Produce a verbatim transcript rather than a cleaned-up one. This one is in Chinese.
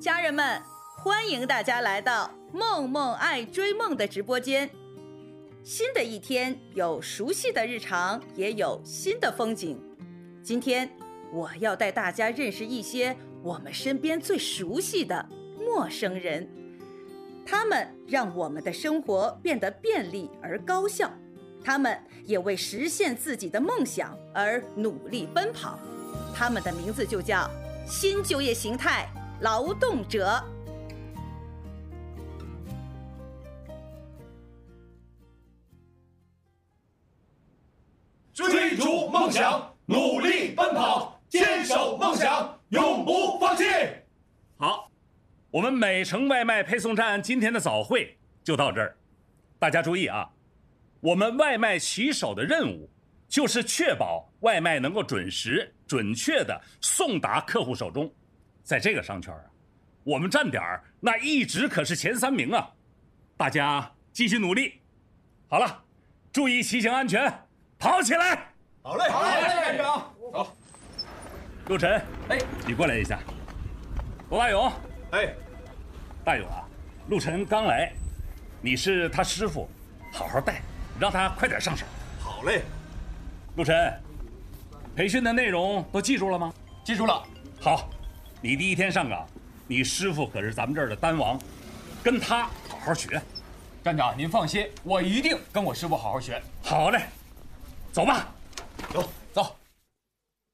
家人们，欢迎大家来到梦梦爱追梦的直播间。新的一天有熟悉的日常，也有新的风景。今天我要带大家认识一些我们身边最熟悉的陌生人，他们让我们的生活变得便利而高效，他们也为实现自己的梦想而努力奔跑。他们的名字就叫新就业形态劳动者。 追逐梦想，努力奔跑，坚守梦想，永不放弃。 好，我们美城外卖配送站今天的早会就到这儿。大家注意啊，我们外卖骑手的任务就是确保外卖能够准时、准确地送达客户手中。在这个商圈啊，我们站点那一直可是前三名啊！大家继续努力。好了，注意骑行安全。跑起来！ 好嘞，好嘞，站长。走。 陆晨， 哎， 你过来一下。罗大勇， 哎， 大勇啊，陆晨刚来，你是他师傅，好好带，让他快点上手。 好嘞。 陆晨，培训的内容都记住了吗？ 记住了。 好，你第一天上岗，你师傅可是咱们这儿的单王，跟他好好学。 站长您放心，我一定跟我师傅好好学。 好嘞。走吧， 走。